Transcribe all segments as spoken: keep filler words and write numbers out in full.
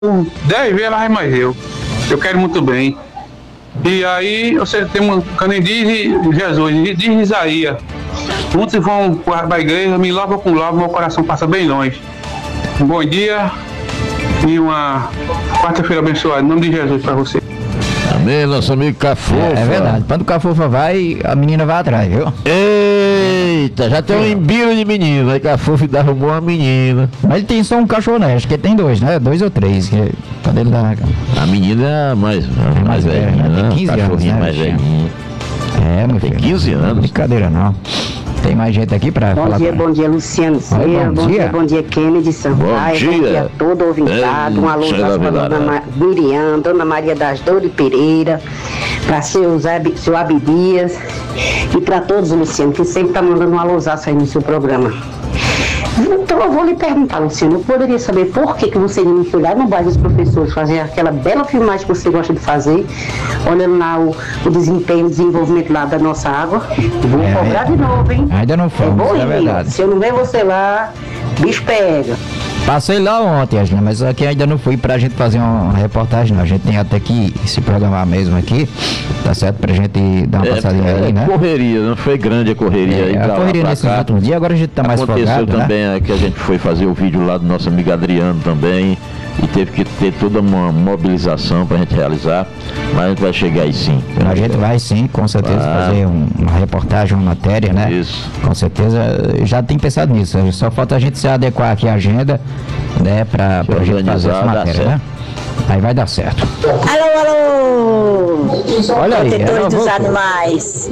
dez vezes ela vai mais eu. Eu quero muito bem. E aí você tem uma quando diz Jesus, diz Isaías. Muitos vão para a igreja, me lavam com lava, meu coração passa bem longe. Um bom dia e uma quarta-feira abençoada. Em nome de Jesus para você. Amém, nosso amigo Cafofa. É, é verdade. Quando o Cafofa vai, a menina vai atrás, viu? Eita, já tem um embiro de menino. Aí Cafofa arrumou uma menina. Mas ele tem só um cachorro, né? Acho que ele tem dois, né? Dois ou três. Que, quando ele dá. A menina mais, É mais velha, né? Tem quinze anos, né? mais velhinho. É, meu Tem filho. quinze anos. Brincadeira, não. Tem mais gente aqui pra bom falar. Dia, pra... bom dia, Luciano Silva. Bom, bom dia, bom dia, Kennedy Sampaio. Bom dia. Bom dia a todo ouvintado. Um alô para dona Ma- Miriam, dona Maria das Dores Pereira, para seu, Zé- seu Abdias e para todos, Luciano, que sempre tá mandando um alôzaço aí no seu programa. Então eu vou lhe perguntar, Luciano, eu poderia saber por que, que você não foi lá no bairro dos professores fazer aquela bela filmagem que você gosta de fazer, olhando lá o, o desempenho, o desenvolvimento lá da nossa água. Vou É, cobrar de novo, hein? Ainda não Eu fomos, vou é ir, verdade. se eu não ver você lá, bicho pega. Passei lá ontem, Angela, mas aqui ainda não fui pra gente fazer uma reportagem, não. A gente tem até que se programar mesmo aqui, tá certo? Pra gente dar uma É, passadinha é, aí, né? correria, não foi grande a correria aí É, pra a lá, correria pra nesses cá. últimos dias, agora a gente tá mais Aconteceu folgado, né? também é, que a gente foi fazer o vídeo lá do nosso amigo Adriano também, e teve que ter toda uma mobilização pra gente realizar, mas a gente vai chegar aí sim. A gente vai sim, com certeza, Ah. fazer um- uma reportagem, uma matéria, né? Isso. Com certeza, já tem pensado nisso. Só falta a gente se adequar aqui à agenda, né? Pra, pra gente fazer essa organizar, dá matéria, certo. né? Aí vai dar certo. Alô, alô! Olha aí, ela Protetores dos voltou. animais.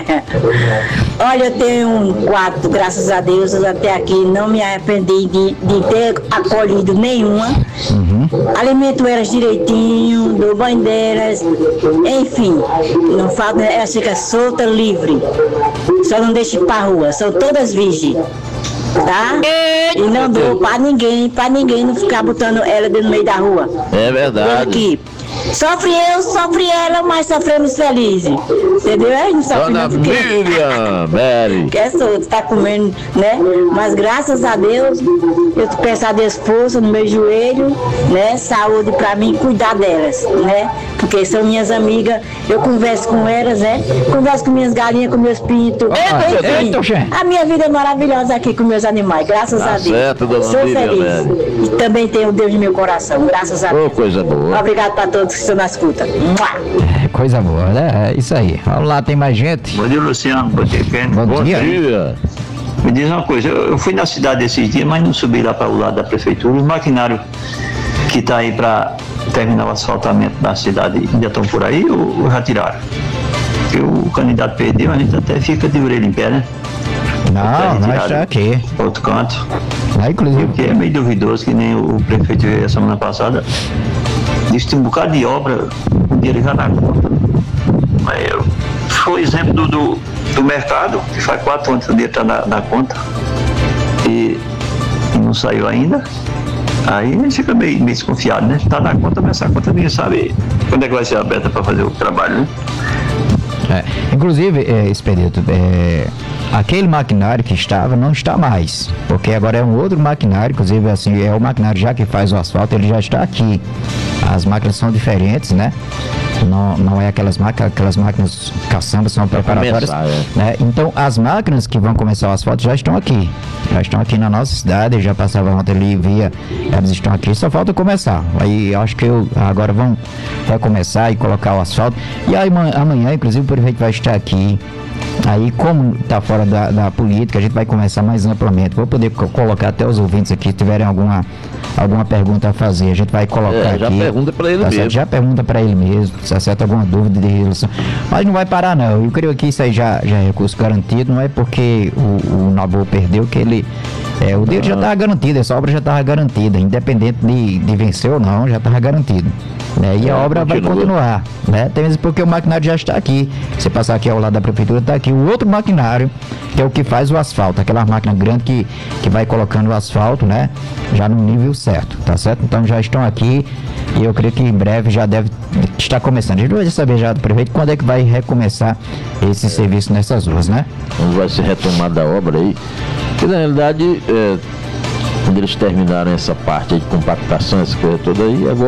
Olha, eu tenho um quarto, graças a Deus, eu até aqui não me arrependi de, de ter acolhido nenhuma. Alimento elas direitinho, dou banho delas, enfim, não falta, elas ficam soltas, livre. Só não deixo ir pra rua, são todas virgens. Tá? E não dou pra ninguém, pra ninguém não ficar botando ela dentro do meio da rua. É verdade. Aqui. Sofre eu, sofre ela, mas sofremos felizes. Entendeu? A gente não sofre Dona não porque Miriam, Mary. que essa outra tá comendo, né? Mas graças a Deus, eu peço a Deus força no meu joelho, né? Saúde pra mim cuidar delas, né? Porque são minhas amigas, eu converso com elas, né? Converso com minhas galinhas, com meus pintos. Ah, Enfim, eita, Xê. a minha vida é maravilhosa aqui com meus animais, graças Tá a Deus. certo, dona Sou Miriam, feliz. né? E também tenho Deus no meu coração, graças a Deus. Ô, coisa boa. Obrigado pra todos que estão na escuta. Mua! É, coisa boa, né? É isso aí. Vamos lá, tem mais gente. Bom dia, Luciano. Bom dia, Ken. Bom, Bom dia. dia. Me diz uma coisa, eu, eu fui na cidade esses dias, mas não subi lá para o lado da prefeitura. Os maquinários que está aí para terminar o asfaltamento da cidade ainda estão por aí ou, ou já tiraram? Porque o candidato perdeu, a gente até fica de orelha em pé, né? Não, nós Retirado. está aqui. Outro canto. Lá, inclusive. Porque é meio duvidoso, que nem o prefeito veio a semana passada. Disse que tem um bocado de obra, o dinheiro já na conta. Mas eu, foi exemplo do, do, do mercado, que faz quatro anos que o dinheiro está na, na conta e, e não saiu ainda. Aí a gente fica meio, meio desconfiado, né? Está na conta, mas essa conta ninguém sabe quando é que vai ser aberta para fazer o trabalho, né? É, inclusive, é, Expedito, é, aquele maquinário que estava não está mais, porque agora é um outro maquinário, inclusive assim, é o maquinário já que faz o asfalto, ele já está aqui. As máquinas são diferentes, né? Não, não é aquelas máquinas, aquelas máquinas caçambas são preparatórias, começar, é. né? Então as máquinas que vão começar o asfalto já estão aqui, já estão aqui na nossa cidade, eu já passava ontem ali e via, elas estão aqui, só falta começar. Aí eu acho que eu, agora vão vai começar e colocar o asfalto, e aí amanhã, amanhã inclusive o prefeito vai estar aqui. Aí, como está fora da, da política, a gente vai começar mais amplamente. Vou poder co- colocar até os ouvintes aqui, se tiverem alguma, alguma pergunta a fazer, a gente vai colocar É, já aqui. pergunta pra ele Tá certo? mesmo. Já pergunta para ele mesmo, se acerta alguma dúvida de relação. Mas não vai parar, não. Eu creio que isso aí já, já é recurso garantido, não é porque o, o Nabu perdeu que ele. É, o dele já estava garantido, essa obra já estava garantida, independente de, de vencer ou não, já estava garantido. Né? E a É, obra vai continua. continuar, né? Até mesmo porque o maquinário já está aqui. Se passar aqui ao lado da prefeitura, está aqui o outro maquinário, que é o que faz o asfalto, aquela máquina grande que, que vai colocando o asfalto, né? Já no nível certo, tá certo? Então já estão aqui e eu creio que em breve já deve estar começando. A gente vai saber já do prefeito quando é que vai recomeçar esse serviço nessas ruas, né? Quando vai ser retomada a obra aí. Porque na realidade, é, quando eles terminaram essa parte aí de compactação, essa coisa toda aí, agora